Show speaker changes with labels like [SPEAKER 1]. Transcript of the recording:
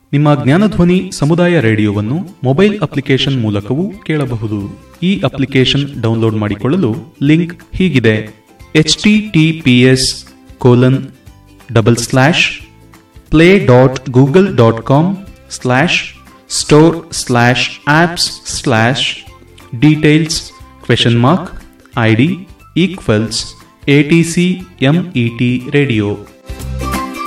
[SPEAKER 1] ನಿಮ್ಮ ಜ್ಞಾನಧ್ವನಿ ಸಮುದಾಯ ರೇಡಿಯೋವನ್ನು mobile application ಮೂಲಕವೂ ಕೇಳಬಹುದು. ಈ ಅಪ್ಲಿಕೇಶನ್ ಡೌನ್ಲೋಡ್ ಮಾಡಿಕೊಳ್ಳಲು ಲಿಂಕ್ ಹೀಗಿದೆ: https://play.google.com/store/apps/details ?ID = ATCMET radio